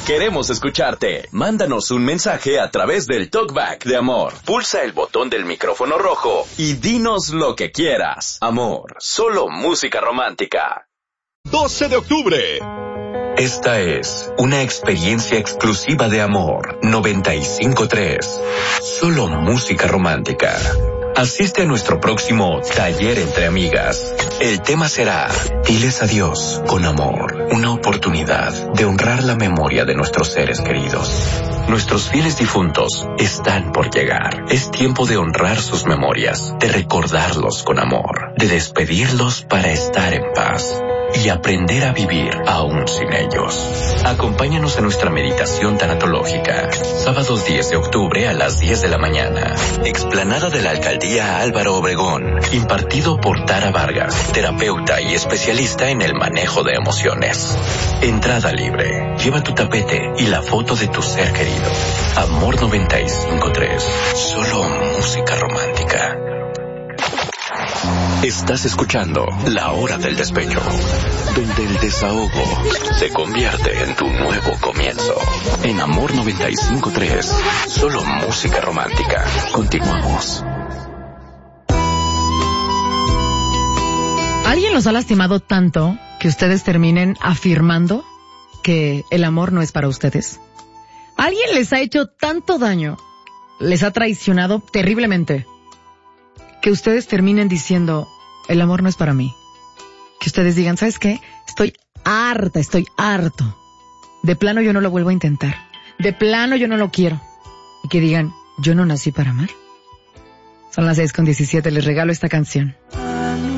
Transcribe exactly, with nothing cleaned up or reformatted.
Queremos escucharte. Mándanos un mensaje a través del Talkback de Amor. Pulsa el botón del micrófono rojo y dinos lo que quieras. Amor, solo música romántica. doce de octubre. Esta es una experiencia exclusiva de Amor noventa y cinco punto tres. Solo música romántica. Asiste a nuestro próximo taller entre amigas. El tema será Diles adiós con amor. Una oportunidad de honrar la memoria de nuestros seres queridos. Nuestros fieles difuntos están por llegar. Es tiempo de honrar sus memorias, de recordarlos con amor, de despedirlos para estar en paz y aprender a vivir aún sin ellos. Acompáñanos a nuestra meditación tanatológica, sábados diez de octubre a las diez de la mañana. Explanada de la Alcaldía Álvaro Obregón, impartido por Tara Vargas, terapeuta y especialista en el manejo de emociones. Entrada libre. Lleva tu tapete y la foto de tu ser querido. Amor noventa y cinco punto tres. Solo música romántica. Estás escuchando La Hora del Despecho, donde el desahogo se convierte en tu nuevo comienzo. En Amor noventa y cinco punto tres, solo música romántica. Continuamos. ¿Alguien los ha lastimado tanto que ustedes terminen afirmando que el amor no es para ustedes? ¿Alguien les ha hecho tanto daño, les ha traicionado terriblemente, que ustedes terminen diciendo, el amor no es para mí? Que ustedes digan, ¿sabes qué? Estoy harta, estoy harto. De plano yo no lo vuelvo a intentar. De plano yo no lo quiero. Y que digan, yo no nací para amar. Son las seis con diecisiete, les regalo esta canción.